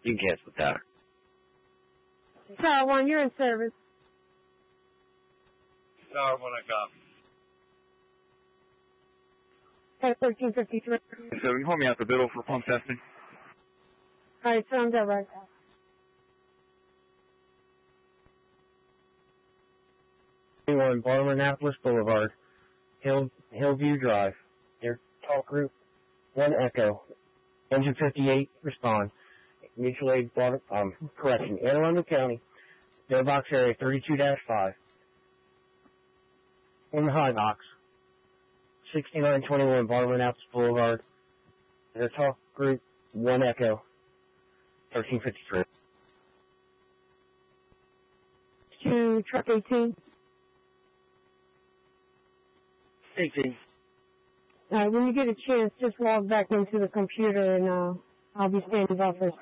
You can cancel the tower. Tower 1, you're in service. Tower 1, I copy. At 1353. So you hold me out the middle for pump testing. Alright, so I'm there right now. Baltimore Annapolis Boulevard, Hillview Drive. Air Talk Group 1 Echo. Engine 58, respond. Mutual aid, correction, Anne Arundel County, mailbox area 32-5. In the high box, 6921 Baltimore Annapolis Boulevard. Air Talk Group 1 Echo, 1353. To truck 18. 18. Alright, when you get a chance, just log back into the computer and I'll be standing by for a